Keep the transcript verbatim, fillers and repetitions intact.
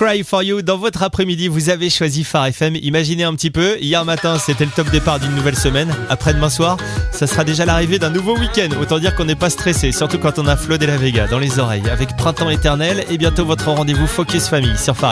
Cry For You. Dans votre après-midi, vous avez choisi Phare F M. Imaginez un petit peu, hier matin, c'était le top départ d'une nouvelle semaine. Après-demain soir, ça sera déjà l'arrivée d'un nouveau week-end. Autant dire qu'on n'est pas stressé, surtout quand on a Flo de la Vega dans les oreilles. Avec Printemps éternel et bientôt votre rendez-vous Focus Famille sur Phare F M.